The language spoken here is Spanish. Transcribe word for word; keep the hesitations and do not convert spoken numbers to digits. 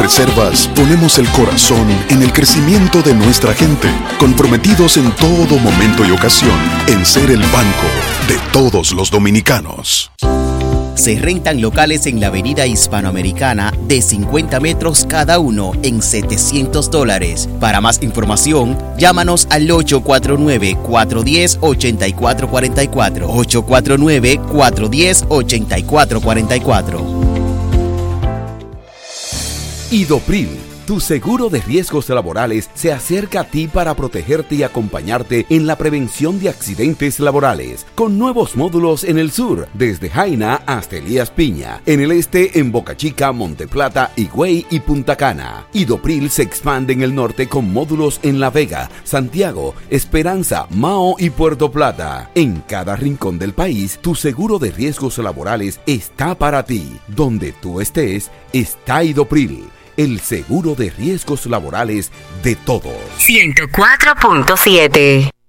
Banreservas ponemos el corazón en el crecimiento de nuestra gente, comprometidos en todo momento y ocasión en ser el banco de todos los dominicanos. Se rentan locales en la avenida Hispanoamericana de cincuenta metros cada uno en setecientos dólares. Para más información, llámanos al ocho cuatro nueve, cuatro uno cero, ocho cuatro cuatro cuatro, ocho cuatro nueve, cuatro uno cero, ocho cuatro cuatro cuatro. Idopril, tu seguro de riesgos laborales, se acerca a ti para protegerte y acompañarte en la prevención de accidentes laborales, con nuevos módulos en el sur, desde Jaina hasta Elías Piña, en el este en Boca Chica, Monteplata, Higüey y Punta Cana. Idopril se expande en el norte con módulos en La Vega, Santiago, Esperanza, Mao y Puerto Plata. En cada rincón del país, tu seguro de riesgos laborales está para ti. Donde tú estés, está Idopril, el seguro de riesgos laborales de todos. ciento cuatro punto siete